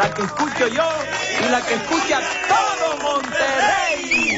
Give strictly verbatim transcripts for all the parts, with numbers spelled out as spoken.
la que escucho yo y la que escucha todo Monterrey.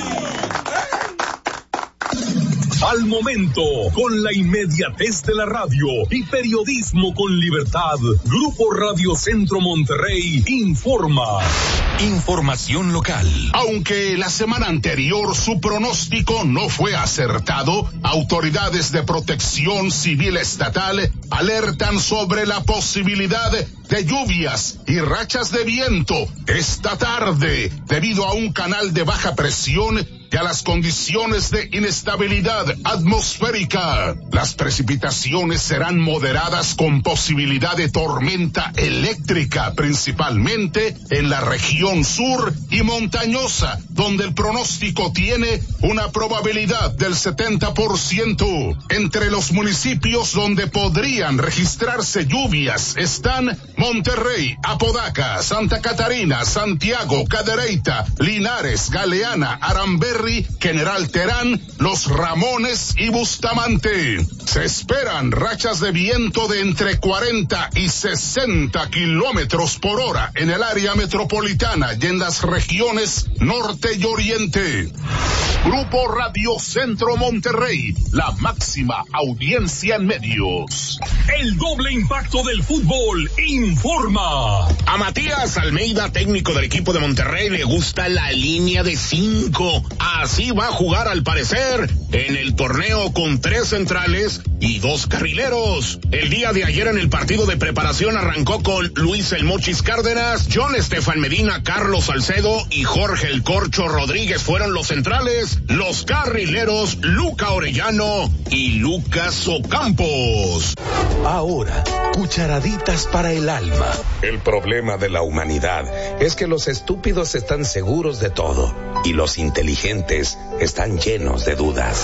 Al momento, con la inmediatez de la radio y periodismo con libertad, Grupo Radio Centro Monterrey informa. Información local. Aunque la semana anterior su pronóstico no fue acertado, autoridades de protección civil estatal alertan sobre la posibilidad de lluvias y rachas de viento esta tarde debido a un canal de baja presión y a las condiciones de inestabilidad atmosférica. Las precipitaciones serán moderadas con posibilidad de tormenta eléctrica, principalmente en la región sur y montañosa, donde el pronóstico tiene una probabilidad del setenta por ciento. Entre los municipios donde podrían registrarse lluvias están Monterrey, Apodaca, Santa Catarina, Santiago, Cadereyta, Linares, Galeana, Aramberri, General Terán, Los Ramones y Bustamante. Se esperan rachas de viento de entre cuarenta y sesenta kilómetros por hora en el área metropolitana y en las regiones norte y oriente. Grupo Radio Centro Monterrey, la máxima audiencia en medios. El doble impacto del fútbol informa. A Matías Almeida, técnico del equipo de Monterrey, le gusta la línea de cinco. Así va a jugar al parecer en el torneo con tres centrales y dos carrileros. El día de ayer en el partido de preparación arrancó con Luis El Mochis Cárdenas, John Estefan Medina, Carlos Salcedo y Jorge El Corcho Rodríguez fueron los centrales. Los carrileros, Luca Orellano y Lucas Ocampos. Ahora, cucharaditas para el alma. El problema de la humanidad es que los estúpidos están seguros de todo y los inteligentes están llenos de dudas.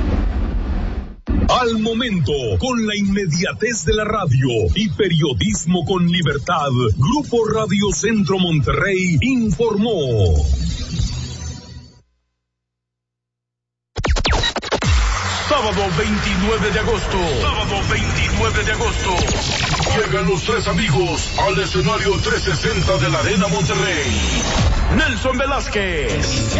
Al momento, con la inmediatez de la radio y periodismo con libertad, Grupo Radio Centro Monterrey informó. Sábado veintinueve de agosto. Sábado veintinueve de agosto. Llegan los tres amigos al escenario trescientos sesenta de la Arena Monterrey. Nelson Velázquez,